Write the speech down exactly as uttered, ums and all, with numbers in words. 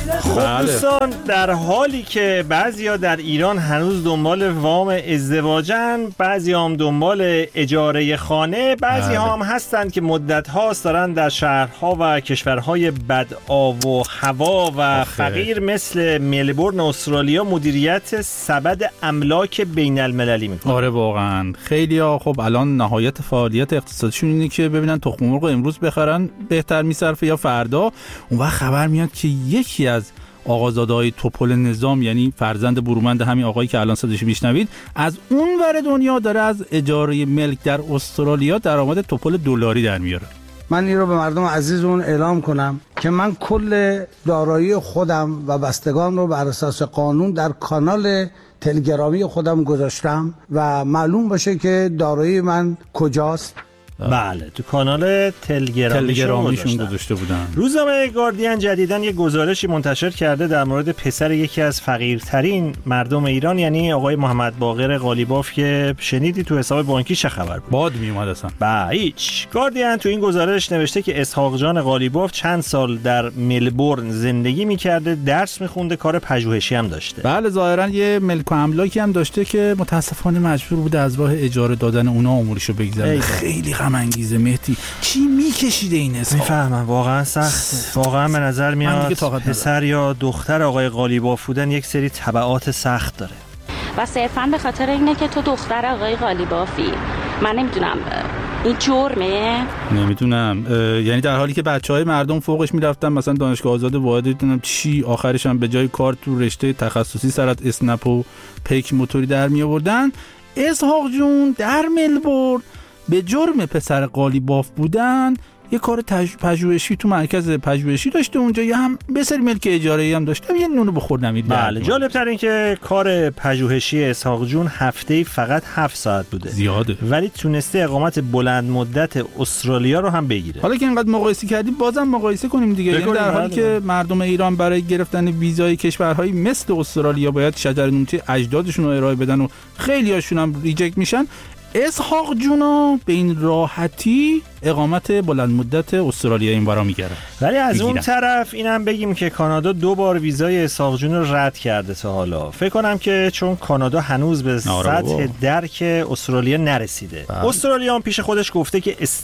خب دوستان، در حالی که بعضیا در ایران هنوز دنبال وام ازدواجن، بعضی هم دنبال اجاره خانه، بعضی هم هستند که مدت هاست دارن در شهرها و کشورهای بد آب و هوا و فقیر مثل ملبورن استرالیا مدیریت سبد املاک بین المللی میکنن. آره واقعا خیلی ها خب الان نهایت فعالیت اقتصادیشون اینه که ببینن تخم مرغ امروز بخرن بهتر میصرفه یا فردا. اون وقت خبر میاد که یکی از آقازاده‌های توپل نظام، یعنی فرزند برومند همین آقایی که الان صداش میشنوید، از اون ور دنیا داره از اجاره ملک در استرالیا درآمد توپل دلاری در میاره. من این رو به مردم عزیزمون اعلام کنم که من کل دارایی خودم و بستگان رو بر اساس قانون در کانال تلگرامی خودم گذاشتم و معلوم باشه که دارایی من کجاست. بله، تو کانال تلگرامیشون گذاشته بودن. روزنامه گاردین جدیداً یه گزارشی منتشر کرده در مورد پسر یکی از فقیرترین مردم ایران، یعنی آقای محمد باقر قالیباف، که شنیدی تو حساب بانکی چه خبر بود؟ باد میومد اصلا. با هیچ. گاردین تو این گزارش نوشته که اسحاق جان قالیباف چند سال در ملبورن زندگی میکرده، درس میخونده، کار پژوهشی هم داشته. بله، ظاهراً یه ملک و املاکی هم داشته که متاسفانه مجبور بوده از راه اجاره دادن اونها امورشو بگذره. خیلی غم انگیزه مهدی. چی میکشیده این اسحاق؟ میفهمم، واقعا سخته. واقعا به نظر میاد پسر یا دختر آقای قالیباف بودن یک سری تبعات سخت داره. و صرفاً به خاطر اینه که تو دختر آقای قالیبافی. من نمیدونم این جرمه؟ نمیدونم، یعنی در حالی که بچهای مردم فوقش میرفتن مثلا دانشگاه آزاد واحد، دیدونم چی آخرش هم به جای کار تو رشته تخصصی سرت اسنپ و پیک موتوری در می آوردن، اسحاق جون در ملبورن به جرم پسر قالیباف بودن یه کار تج... پژوهشی تو مرکز پژوهشی داشته اونجا، یا هم به سری ملک اجاره‌ای هم داشته، یه نونو بخوردم. بله، جالب تر این که کار پژوهشی اسحاق جون هفته‌ای فقط هفت ساعت بوده. زیاده. ولی تونسته اقامت بلند مدت استرالیا رو هم بگیره. حالا که اینقدر مقایسه کردیم بازم مقایسه کنیم دیگه. یعنی در حالی که مردم ایران برای گرفتن ویزای کشورهای مثل استرالیا باید شجرنامه اجدادشون رو ارائه بدن و خیلیاشون هم ریجکت میشن، اسحاق جونا به این راحتی اقامت بلند مدت استرالیا این برا میگیره. ولی از بگیرن. اون طرف اینم بگیم که کانادا دو بار ویزای اسحاق جون رو رد کرده تا حالا. فکر کنم که چون کانادا هنوز به سطح درک استرالیا نرسیده. بله. استرالیا هم پیش خودش گفته که